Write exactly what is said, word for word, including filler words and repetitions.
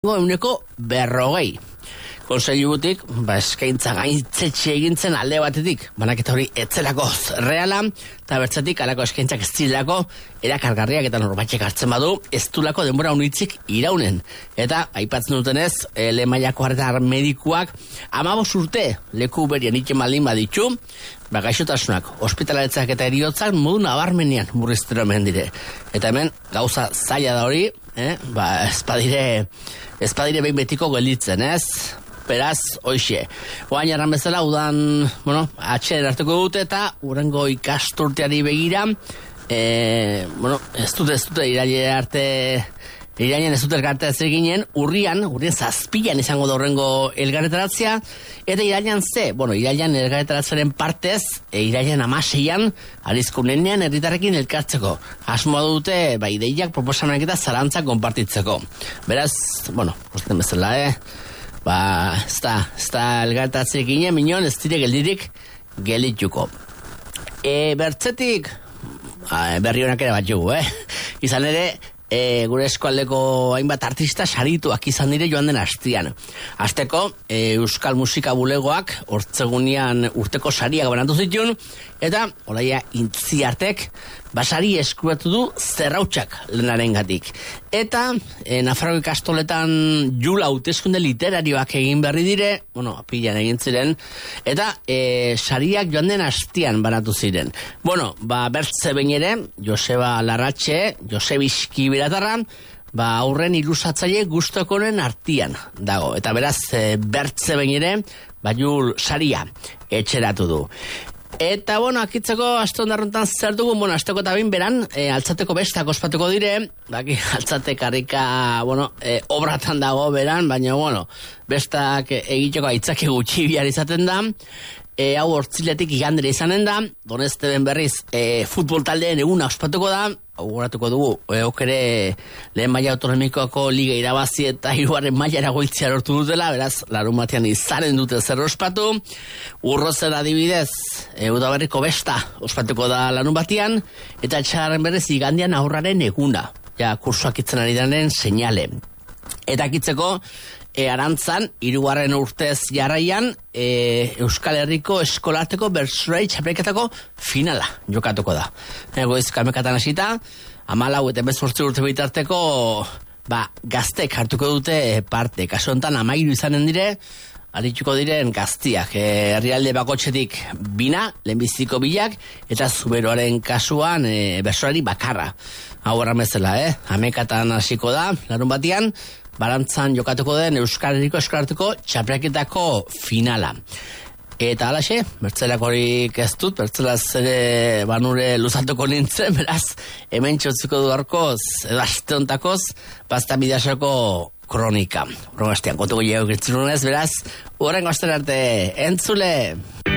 Eguneko berrogei. Kontseilutik, ba, eskaintza gaitzetxe egintzen alde batetik, banaketa hori etzelako reala, eta bertzetik alako eskaintzak ez zilako, erakargarriak eta norbatxek hartzen badu, ez dulako denbora unitzik iraunen. Eta, aipatzen dutenez, e, lehen mailako harretar medikuak, amabos urte leku berian iken baldin baditu, ba, gaixotasunak, ospitaletzak eta eriotzak modu nabarmenean murriztero hemen dire. Eta hemen, gauza zaila da hori, eh? ba, ezpadire, ezpadire behin betiko gelditzen, ez? Beraz, hoxe. Oain arran bezala, udan, bueno, atxeren hartuko dute eta urrengo ikasturteari begira, e, bueno, ez dute, ez dute, iraile arte, irailean ez dute elgarretara zer ginen, urrian, urrian zazpilan izango da urrengo elgarretaratzea, eta irailean ze, bueno, irailean elgarretaratzaren partez, e, irailean amaseian, arizkunenean herritarrekin elkartzeko. Asmoa dute, ba, ideiak, proposamenak eta zarantza konpartitzeko. Beraz, bueno, usten bezala, eh? Ba, ez da, ez da elgarretaratzea ginen, minon, ez dire geldirik gelituko. E, bertzetik, a, berri honak ere bat jugu, eh? Izan ere, E, gure eskualdeko hainbat artista sarituak izan dire joan den astian. Azteko, e, Euskal Musika Bulegoak hortzegunean urteko sariak banatu zituen, eta oraia Intziartek basari eskuratu du Zerrautsak lehenaren gatik. Eta e, Nafarroko ikastoletan jula hauteskunde literarioak egin berri dire, bueno, apilan egin ziren, eta e, sariak joan den astian banatu ziren. Bueno, ba, bertze behin ere, Joseba Larratxe, Josebiski Biratarra, ba, aurren ilusatzaile gustokonen artian dago. Eta beraz, e, bertze behin ere, ba, jul saria etxeratu du. Eta, bueno, akitzeko aste ondarrontan zer dugun, bueno, asteko eta bain beran, e, altzateko bestak ospatuko dire, baki, altzate karrika, bueno, e, obratan dago beran, baina, bueno, bestak egiteko aitzake gutxi bihar izaten da, e, hau hortziletik igandere izanen da, Donezte ben berriz, e, futbol taldeen eguna ospatuko da, auguratuko dugu, e, okere lehen maila autonomikoako liga irabazi eta hirugarren mailara goitzea lortu dutela, beraz, larun batean izanen dute zer ospatu, Urrozen adibidez, e, udaberriko besta ospatuko da larun batean, eta txarren berriz igandean aurraren eguna, ja, kursoak itzen ari denen seinale. Eta akitzeko, E, arantzan, hirugarren urtez jarraian, e, Euskal Herriko eskolarteko bertsolari txapelketako finala jokatuko da. Egoiz kamekatan hasita, hamalau eta hemezortzi urte bitarteko, ba, gaztek hartuko dute parte. Kasu honetan hamairu izanen dire, arituko diren gaztiak. E, herrialde bakotxetik bina, lehenbiziko bilak, eta Zuberoaren kasuan e, bertsolari bakarra. Hau erran bezala, eh? Hamekatan hasiko da, larun batian, barantzan jokatuko den Euskal Herriko eskolarteko txapelketako finala. Eta alaxe, bertzelak horik ez dut, bertzelaz ere banure luzatuko nintzen, beraz, hemen txotzuko du harkoz, edo aste ontakoz, bazta bidasako kronika. Horren hastean, kontuko jego gertzununez, beraz, horren gazten arte, entzule!